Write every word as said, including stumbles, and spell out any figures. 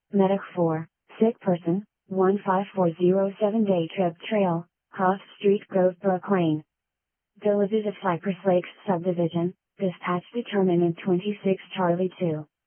Medic four, sick person, one five four zero seven Day Trip Trail, Hoff Street Grove Brook Lane. Villages of Cypress Lakes Subdivision, dispatch determinant twenty-six Charlie two.